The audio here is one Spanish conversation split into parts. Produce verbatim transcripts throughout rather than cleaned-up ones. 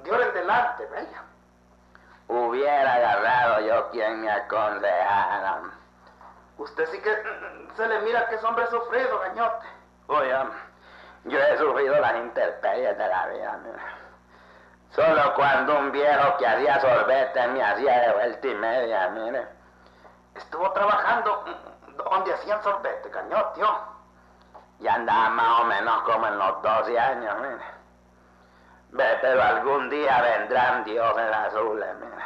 de ahora en delante, bella. Hubiera agarrado yo quien me aconsejara. Usted sí que se le mira que es hombre sufrido, gañote. Oye, yo he sufrido las intemperies de la vida, mira. Solo cuando un viejo que hacía sorbete me hacía de vuelta y media, mire. Estuvo trabajando donde hacían sorbete, gañote, ¿oh? Y andaba más o menos como en los doce años, mire. Ve, pero algún día vendrán dioses azules, mire.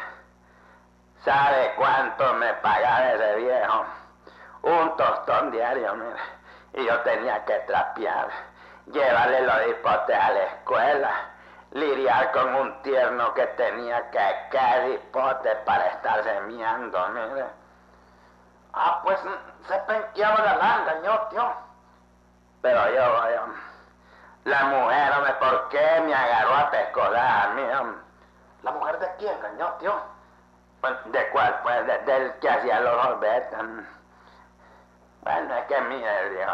¿Sabe cuánto me pagaba ese viejo? Un tostón diario, mire. Y yo tenía que trapear, llevarle los hipotes a la escuela, lidiar con un tierno que tenía que caer hipotes para estar semiando, mire. Ah, pues se penqueaba la langa, gañote, ¿oh? Pero yo, yo, la mujer, hombre, ¿por qué me agarró a pescodar a mí, hombre? ¿La mujer de quién, gañote, oh? Pues, ¿de cuál? Pues, de, del que hacía los sorbetes. Bueno, es que mire, Dios,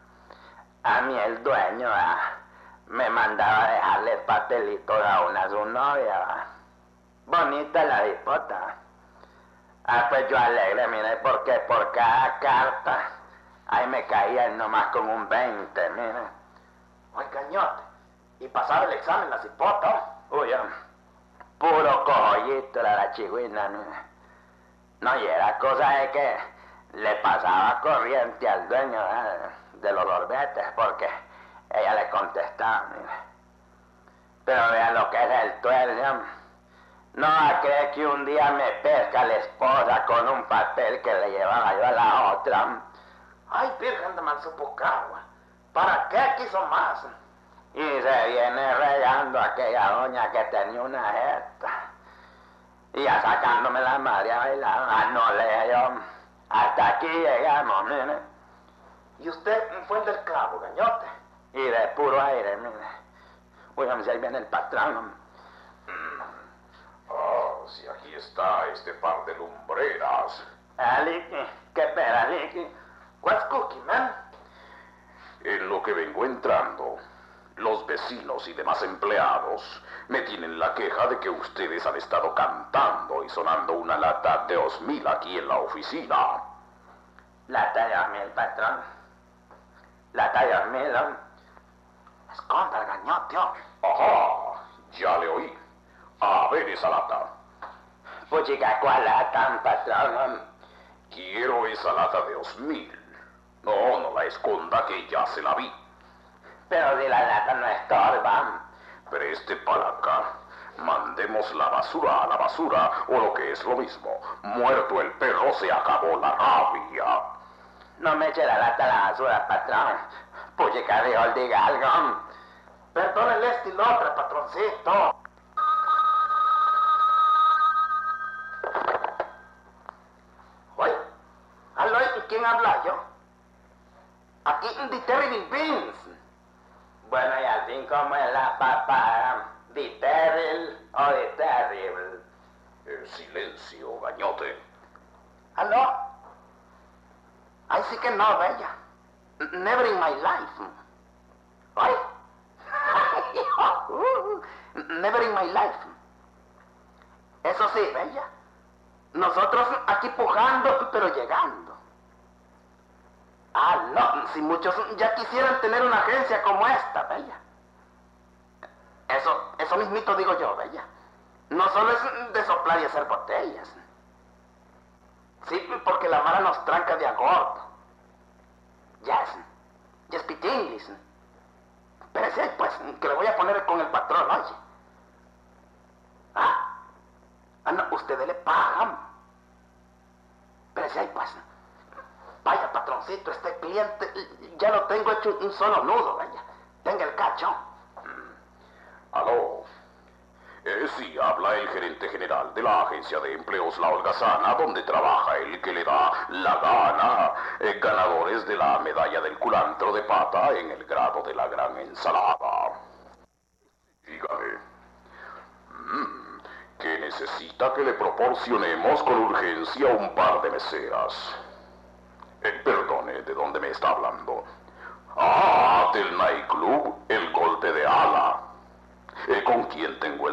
a mí el dueño ah, me mandaba a dejarle papelitos a una su novia, ah. Bonita la hipota. Ah, pues yo alegre, mire, porque por cada carta, ahí me caía nomás con un veinte, mire. Oye, gañote, y pasaba el examen la cipota. Uy, puro cojollito era la chigüina, mire. No, y era cosa de que le pasaba corriente al dueño ¿eh? de los sorbetes, porque ella le contestaba, mire. Pero vean lo que es el tuercio. No cree que un día me pesca la esposa con un papel que le llevaba yo a la otra. Ay, virgen de Mansupocagua, ¿para qué quiso más? Y se viene regando aquella doña que tenía una jeta. Y ya sacándome la madre a bailar, ah, no le yo. Hasta aquí llegamos, mire. ¿Y usted fue el del clavo, gañote? Y de puro aire, mire. Uy, si ahí viene el patrón. Ah, si aquí está este par de lumbreras. Ah, Licky, ¿qué pera, Licky? What's cooking, man? En lo que vengo entrando, los vecinos y demás empleados me tienen la queja de que ustedes han estado cantando y sonando una lata de osmil aquí en la oficina. ¿Lata de osmil, patrón? ¿Lata de osmil? Esconda el gañote, oh. Ajá, ya le oí. A ver esa lata. Puchica, ¿cuál lata, patrón? Quiero esa lata de osmil. No, no la esconda, que ya se la vi. Pero si la lata no estorba. Preste para acá. Mandemos la basura a la basura, o lo que es lo mismo, muerto el perro, se acabó la rabia. No me eche la lata a la basura, patrón. Puchica, dijo, diga algo. Perdónenle este y lo otro, patroncito. Oye, aló, ¿quién habla yo? Aquí de Terrible Beans. Bueno, y al fin, ¿cómo es la papa? ¿De terrible o de terrible? Eh, silencio, gañote. ¿Aló? Ay, sí que no, bella. Never in my life. Oye. Never in my life. Eso sí, bella. Nosotros aquí pujando, pero llegando. Ah, no, si muchos ya quisieran tener una agencia como esta, bella. Eso, eso mismito digo yo, bella. No solo es de soplar y hacer botellas. Sí, porque la mara nos tranca de agordo. Yes, yes, speak English. Pero sí, pues, que le voy a poner con el patrón, oye. Ah, ah no, ustedes le pagan. Pero sí, pues, vaya patroncito, este cliente ya lo tengo hecho un solo nudo, vaya. Tenga el cacho. Mm. Aló. Eh, sí, habla el gerente general de la agencia de empleos La Holgazana, donde trabaja el que le da la gana. Eh, ganadores de la medalla del culantro de pata en el grado de la gran ensalada. Dígame. Mm, que necesita que le proporcionemos con urgencia un par de meseras. Eh, perdone, ¿de dónde me está hablando? Ah, del nightclub El Golpe de Ala. Eh, ¿Con quién tengo el